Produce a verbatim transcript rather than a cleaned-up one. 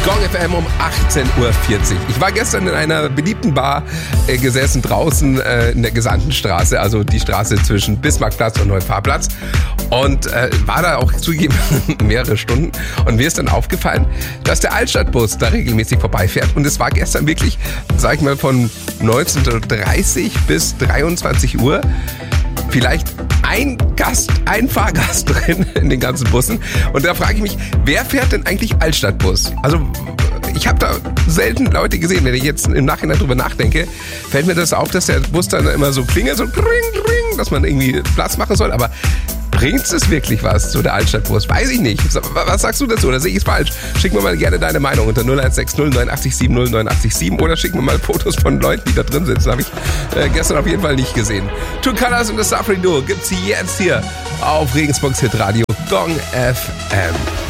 Gong F M um achtzehn Uhr vierzig. Ich war gestern in einer beliebten Bar äh, gesessen, draußen äh, in der Gesandtenstraße, also die Straße zwischen Bismarckplatz und Neufahrplatz. Und äh, war da auch zugegeben mehrere Stunden. Und mir ist dann aufgefallen, dass der Altstadtbus da regelmäßig vorbeifährt. Und es war gestern wirklich, sag ich mal, von neunzehn Uhr dreißig bis dreiundzwanzig Uhr vielleicht ein Gast, ein Fahrgast drin in den ganzen Bussen. Und da frage ich mich, wer fährt denn eigentlich Altstadtbus? Also ich habe da selten Leute gesehen. Wenn ich jetzt im Nachhinein drüber nachdenke, fällt mir das auf, dass der Bus dann immer so klingelt, so ring, ring, dass man irgendwie Platz machen soll. Aber bringt es wirklich was, so der Altstadtbus? Weiß ich nicht. Was sagst du dazu? Oder sehe ich es falsch? Schick mir mal gerne deine Meinung unter null eins sechs null neun acht sieben null neun acht sieben oder schick mir mal Fotos von Leuten, die da drin sitzen. Habe ich äh, gestern auf jeden Fall nicht gesehen. Two Colors und das Safri Duo gibt's jetzt hier auf Regensburgs Hitradio Gong F M.